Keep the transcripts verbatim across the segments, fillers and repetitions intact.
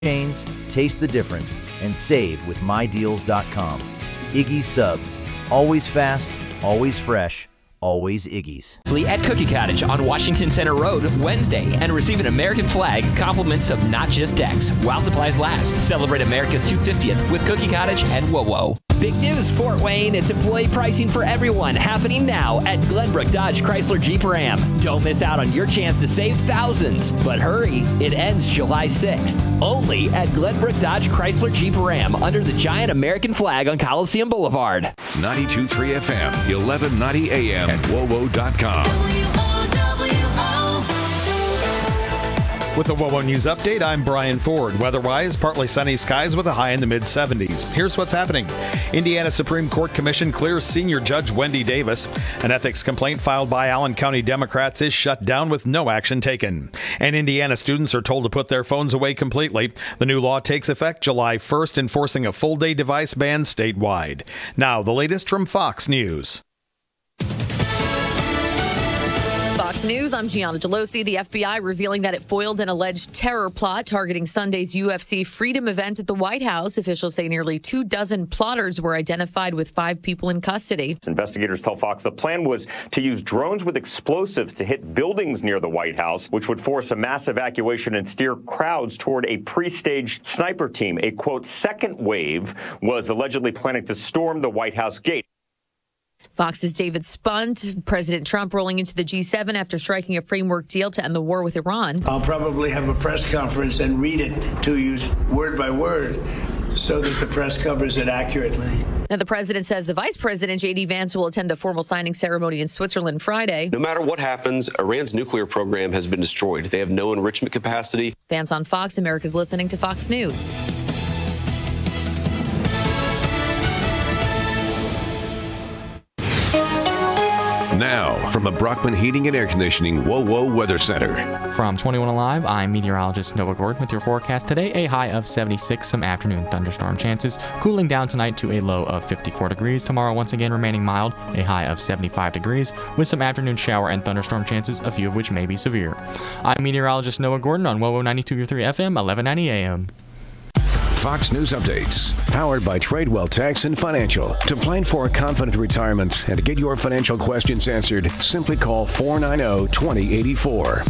Chains, taste the difference, and save with my deals dot com. Iggy's Subs. Always fast, always fresh, always Iggy's. At Cookie Cottage on Washington Center Road Wednesday and receive an American flag, compliments of Not Just Decks while supplies last. Celebrate America's two hundred fiftieth with Cookie Cottage and Whoa Whoa. Big news, Fort Wayne. It's employee pricing for everyone happening now at Glenbrook Dodge Chrysler Jeep Ram. Don't miss out on your chance to save thousands. But hurry, it ends July sixth. Only at Glenbrook Dodge Chrysler Jeep Ram under the giant American flag on Coliseum Boulevard. ninety-two point three F M, eleven ninety A M, and W O W O dot com. With the W O W O News Update, I'm Brian Ford. Weather-wise, partly sunny skies with a high in the mid-seventies. Here's what's happening. Indiana Supreme Court Commission clears senior judge Wendy Davis. An ethics complaint filed by Allen County Democrats is shut down with no action taken. And Indiana students are told to put their phones away completely. The new law takes effect July first, enforcing a full-day device ban statewide. Now, the latest from Fox News. Fox News, I'm Gianna Delosi. The F B I revealing that it foiled an alleged terror plot targeting Sunday's U F C Freedom event at the White House. Officials say nearly two dozen plotters were identified with five people in custody. Investigators tell Fox the plan was to use drones with explosives to hit buildings near the White House, which would force a mass evacuation and steer crowds toward a pre-staged sniper team. A, quote, second wave was allegedly planning to storm the White House gate. Fox's David Spunt. President Trump rolling into the G seven after striking a framework deal to end the war with Iran. I'll probably have a press conference and read it to you word by word so that the press covers it accurately. Now, the president says the vice president, J D Vance, will attend a formal signing ceremony in Switzerland Friday. No matter what happens, Iran's nuclear program has been destroyed. They have no enrichment capacity. Vance on Fox. America's listening to Fox News. Now, from the Brockman Heating and Air Conditioning Whoa Whoa Weather Center. From twenty-one Alive, I'm meteorologist Noah Gordon with your forecast today. A high of seventy-six, some afternoon thunderstorm chances. Cooling down tonight to a low of fifty-four degrees. Tomorrow, once again, remaining mild, a high of seventy-five degrees, with some afternoon shower and thunderstorm chances, a few of which may be severe. I'm meteorologist Noah Gordon on W O W O ninety-two point three F M, eleven ninety A M. Fox News Updates. Powered by Tradewell Tax and Financial. To plan for a confident retirement and to get your financial questions answered, simply call four nine zero, two zero eight four.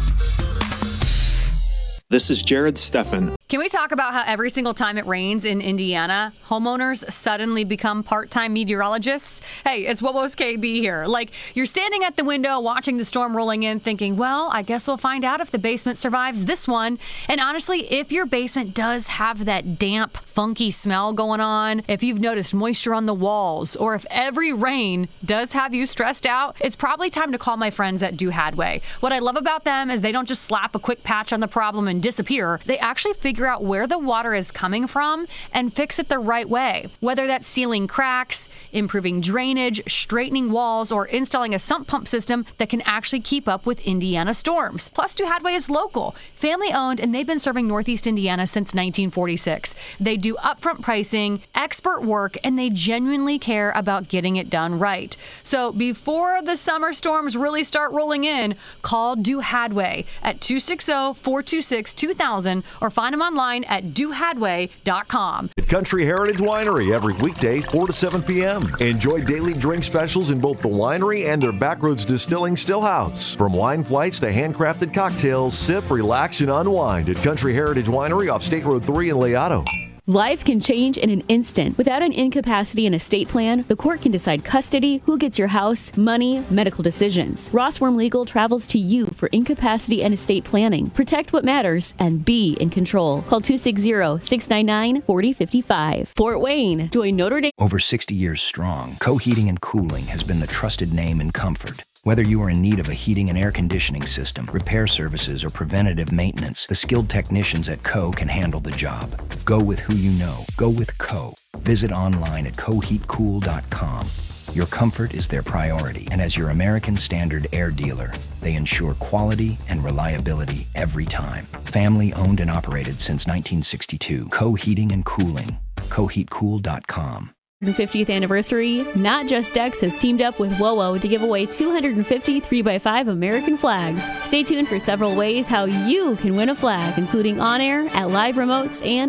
This is Jared Steffen. Can we talk about how every single time it rains in Indiana, homeowners suddenly become part-time meteorologists? Hey, it's W O W O's K B here. Like, you're standing at the window watching the storm rolling in thinking, well, I guess we'll find out if the basement survives this one. And honestly, if your basement does have that damp, funky smell going on, if you've noticed moisture on the walls, or if every rain does have you stressed out, it's probably time to call my friends at Do Hadway. What I love about them is they don't just slap a quick patch on the problem and disappear. They actually figure out where the water is coming from and fix it the right way. Whether that's sealing cracks, improving drainage, straightening walls, or installing a sump pump system that can actually keep up with Indiana storms. Plus, Do Hadway is local, family-owned, and they've been serving Northeast Indiana since nineteen forty-six. They do upfront pricing, expert work, and they genuinely care about getting it done right. So before the summer storms really start rolling in, call Do Hadway at two six zero, four two six, two thousand or find them online at do hadway dot com. At Country Heritage Winery every weekday, four to seven p.m. Enjoy daily drink specials in both the winery and their Backroads Distilling Stillhouse. From wine flights to handcrafted cocktails, sip, relax, and unwind at Country Heritage Winery off State Road three in Leato. Life can change in an instant. Without an incapacity and estate plan, the court can decide custody, who gets your house, money, medical decisions. Rossworm Legal travels to you for incapacity and estate planning. Protect what matters and be in control. Call two six zero, six nine nine, four zero five five. Fort Wayne. Join Notre Dame. Over sixty years strong, Co-Heating and Cooling has been the trusted name in comfort. Whether you are in need of a heating and air conditioning system, repair services, or preventative maintenance, the skilled technicians at Co can handle the job. Go with who you know. Go with Co. Visit online at co heat cool dot com. Your comfort is their priority, and as your American Standard air dealer, they ensure quality and reliability every time. Family owned and operated since nineteen sixty-two. Co Heating and Cooling. co heat cool dot com. fiftieth anniversary, Not Just Decks has teamed up with WOWO to give away two hundred fifty three by five American flags. Stay tuned for several ways how you can win a flag, including on air, at live remotes, and